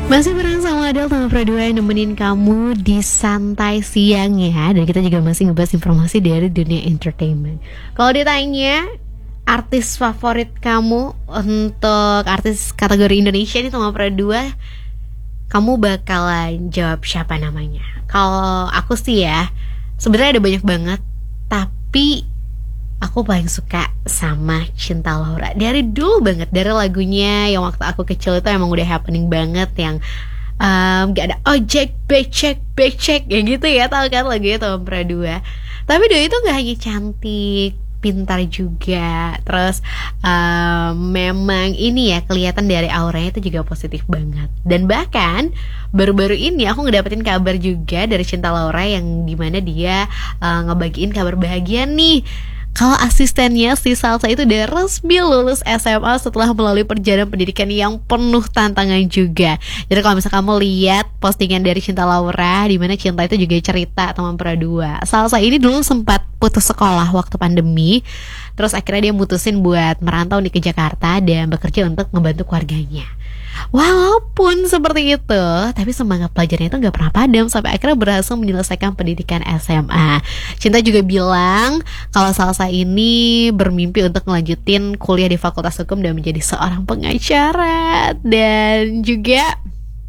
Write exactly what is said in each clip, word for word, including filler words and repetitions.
Masih bareng sama Adel sama Pradua yang nemenin kamu di santai siang ya. Dan kita juga masih ngebahas informasi dari dunia entertainment. Kalau ditanya artis favorit kamu untuk artis kategori Indonesia nih sama Pradua, kamu bakalan jawab siapa namanya? Kalau aku sih ya, sebenarnya ada banyak banget, tapi aku paling suka sama Cinta Laura. Dari dulu banget, dari lagunya yang waktu aku kecil itu emang udah happening banget. Yang um, gak ada ojek, becek, becek ya gitu ya. Tahu kan lagunya Tom Pradua. Tapi dia itu gak hanya cantik, pintar juga. Terus um, memang ini ya, kelihatan dari auranya itu juga positif banget. Dan bahkan baru-baru ini aku ngedapetin kabar juga dari Cinta Laura, yang dimana dia uh, ngebagiin kabar bahagia nih, kalau asistennya si Salsa itu udah resmi lulus S M A setelah melalui perjalanan pendidikan yang penuh tantangan juga. Jadi kalau misalnya kamu lihat postingan dari Cinta Laura, di mana Cinta itu juga cerita teman Pradua, Salsa ini dulu sempat putus sekolah waktu pandemi. Terus akhirnya dia mutusin buat merantau nih ke Jakarta dan bekerja untuk membantu keluarganya. Walaupun seperti itu, tapi semangat pelajarnya itu gak pernah padam sampai akhirnya berhasil menyelesaikan pendidikan S M A. Cinta juga bilang kalau Salsa ini bermimpi untuk ngelanjutin kuliah di Fakultas Hukum dan menjadi seorang pengacara. Dan juga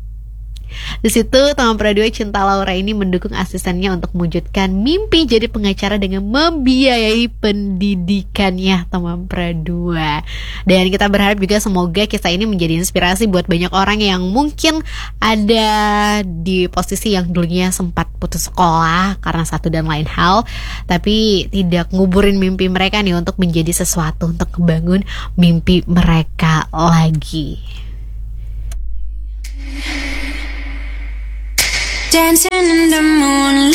di situ teman Pradua, Cinta Laura ini mendukung asistennya untuk mewujudkan mimpi jadi pengacara dengan membiayai pendidikannya teman Pradua. Dan kita berharap juga semoga kisah ini menjadi inspirasi buat banyak orang yang mungkin ada di posisi yang dulunya sempat putus sekolah karena satu dan lain hal, tapi tidak nguburin mimpi mereka nih untuk menjadi sesuatu, untuk membangun mimpi mereka lagi. Dancing in the moonlight.